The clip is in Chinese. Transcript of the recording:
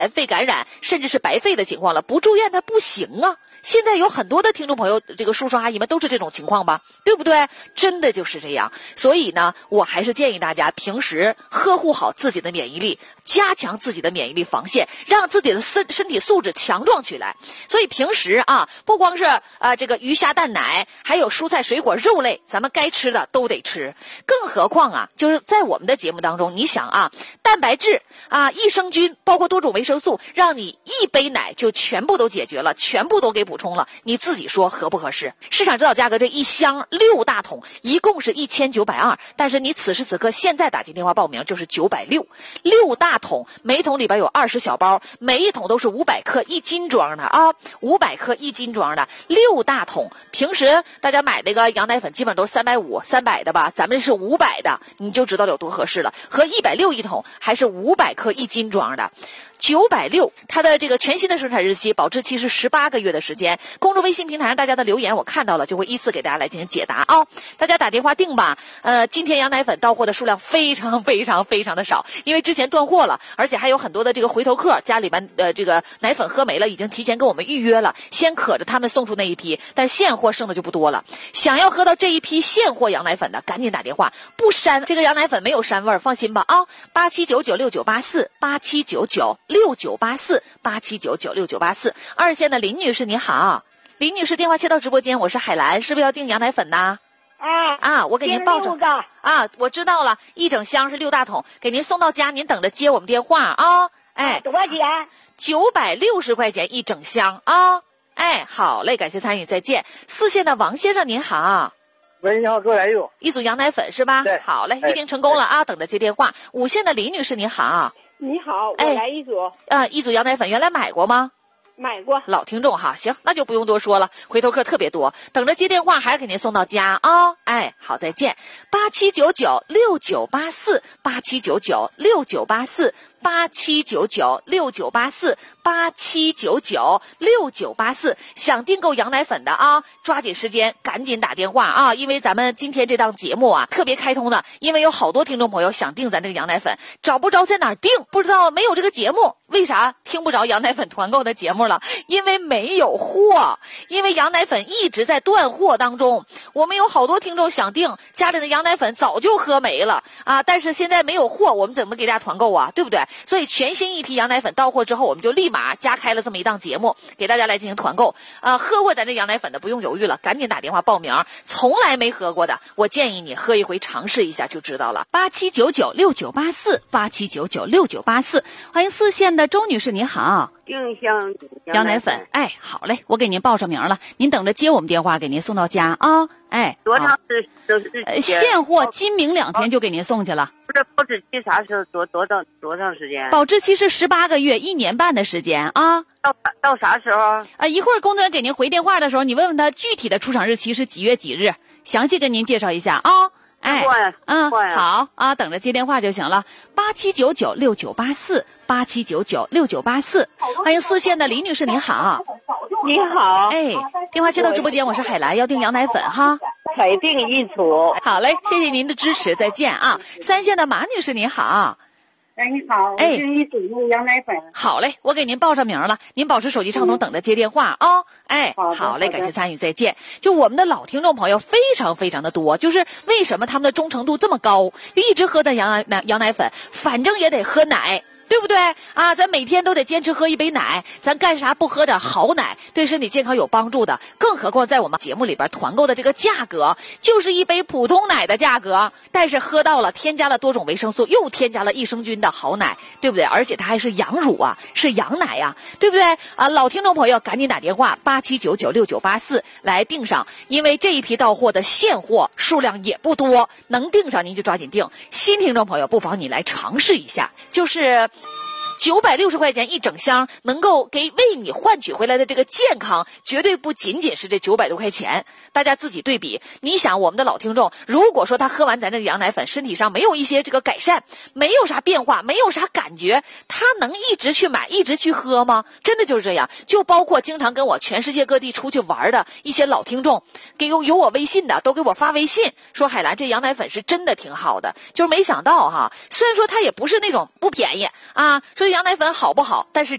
肺感染甚至是白肺的情况了，不住院它不行啊。现在有很多的听众朋友，这个叔叔阿姨们都是这种情况吧，对不对？真的就是这样。所以呢，我还是建议大家平时呵护好自己的免疫力，加强自己的免疫力防线，让自己的身体素质强壮起来。所以平时啊，不光是这个鱼虾蛋奶，还有蔬菜水果肉类，咱们该吃的都得吃。更何况啊，就是在我们的节目当中，你想啊，蛋白质啊、益生菌，包括多种维生素，让你一杯奶就全部都解决了，全部都给补充了，你自己说合不合适？市场指导价格这一箱6大桶一共是1920，但是你此时此刻现在打进电话报名就是960，6大桶，每桶里边有20小包，每一桶都是500克1斤装的啊，500克1斤装的6大桶。平时大家买那个羊奶粉基本都是350、300的吧，咱们是500的，你就知道有多合适了。和160一桶，还是500克1斤装的。960，它的这个全新的生产日期，保质期是18个月的时间。公众微信平台上大家的留言我看到了，就会依次给大家来进行解答啊。大家打电话订吧。今天羊奶粉到货的数量非常的少，因为之前断货了，而且还有很多的这个回头客，家里边这个奶粉喝没了，已经提前跟我们预约了，先可着他们送出那一批，但是现货剩的就不多了。想要喝到这一批现货羊奶粉的，赶紧打电话，不膻，这个羊奶粉没有膻味儿，放心吧啊！87996984，87996984，二线的林女士你好，林女士电话接到直播间，我是海兰，是不是要订羊奶粉呢？我给您报上啊，我知道了，一整箱是6大桶，给您送到家，您等着接我们电话啊。 多少钱 ？960块钱一整箱啊。好嘞，感谢参与，再见。4线的王先生您好。 喂，你好，给我来一组羊奶粉是吧？ 对， 好嘞，预定成功了啊，等着接电话。5线的李女士你好。 你好，我来一组。 一组羊奶粉原来买过吗？ 买过。 老听众哈，行，那就不用多说了，回头客特别多，等着接电话，还是给您送到家啊。好，再见。87996984，87996984，87996984，想订购羊奶粉的啊，抓紧时间，赶紧打电话啊！因为咱们今天这档节目啊，特别开通的，因为有好多听众朋友想订咱这个羊奶粉，找不着在哪儿订，不知道没有这个节目，为啥听不着羊奶粉团购的节目了？因为没有货，因为羊奶粉一直在断货当中。我们有好多听众想订，家里的羊奶粉早就喝没了啊，但是现在没有货，我们怎么给大家团购啊？对不对？所以全新一批羊奶粉到货之后，我们就立马加开了这么一档节目，给大家来进行团购。喝过咱这羊奶粉的不用犹豫了，赶紧打电话报名。从来没喝过的，我建议你喝一回尝试一下就知道了。87996984，87996984，欢迎4线的周女士，你好。 订箱羊奶粉，好嘞，我给您报上名了，您等着接我们电话，给您送到家啊。 多长时间？ 现货今明2天就给您送去了。 不是保质期啥时候？多长时间？ 保质期是18个月，1年半的时间啊。 到啥时候？ 一会儿工作人员给您回电话的时候，你问问他具体的出厂日期是几月几日，详细跟您介绍一下啊。好啊，等着接电话就行了。87996984，87996984，欢迎4线的李女士，您好。 你好。 电话接到直播间，我是海兰，要订羊奶粉哈。 才订一组。 好嘞，谢谢您的支持，再见啊。3线的马女士，您好。 你好，我订一组羊奶粉。 好嘞，我给您报上名了，您保持手机畅通，等着接电话啊。好嘞，感谢参与，再见。就我们的老听众朋友非常的多，就是为什么他们的忠诚度这么高，就一直喝的羊奶粉，反正也得喝奶。对不对啊？咱每天都得坚持喝一杯奶，咱干啥不喝点好奶，对身体健康有帮助的？更何况在我们节目里边团购的这个价格，就是一杯普通奶的价格，但是喝到了添加了多种维生素，又添加了益生菌的好奶，对不对？而且它还是羊乳啊，是羊奶呀，对不对啊？老听众朋友赶紧打电话87996984来订上，因为这一批到货的现货数量也不多，能订上您就抓紧订。新听众朋友不妨你来尝试一下，就是960块钱一整箱，能够为你换取回来的这个健康，绝对不仅仅是这900多块钱。大家自己对比，你想我们的老听众，如果说他喝完咱这个羊奶粉，身体上没有一些这个改善，没有啥变化，没有啥感觉，他能一直去买，一直去喝吗？真的就是这样。就包括经常跟我全世界各地出去玩的一些老听众，有我微信的，都给我发微信说海兰这羊奶粉是真的挺好的，就是没想到哈，虽然说它也不是那种不便宜啊，说羊奶粉好不好？但是